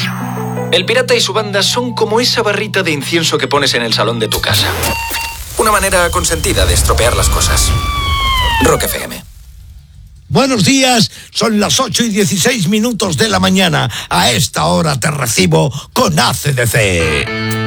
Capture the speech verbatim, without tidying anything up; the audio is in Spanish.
El pirata y su banda son como esa barrita de incienso que pones en el salón de tu casa. Una manera consentida de estropear las cosas. Rock F M. Buenos días, son las ocho y dieciséis minutos de la mañana. A esta hora te recibo con A C D C.